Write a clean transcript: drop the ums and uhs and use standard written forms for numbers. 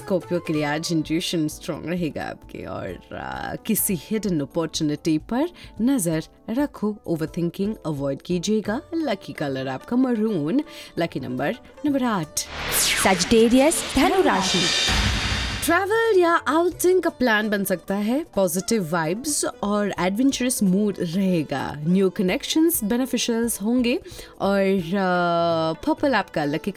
Scorpio के लिए आज इंट्यूशन स्ट्रॉन्ग रहेगा आपके और किसी हिडन अपॉर्चुनिटी पर नजर रखो. ओवरथिंकिंग अवॉइड कीजिएगा. लकी कलर आपका मरून. Lucky number 8. सजिटेरियस धनु राशि. ट्रैवल या आउटिंग का प्लान बन सकता है. पॉजिटिव वाइब्स और एडवेंचरस मूड रहेगा. न्यू कनेक्शंस बेनिफिशियल्स होंगे और पर्पल आपका लकी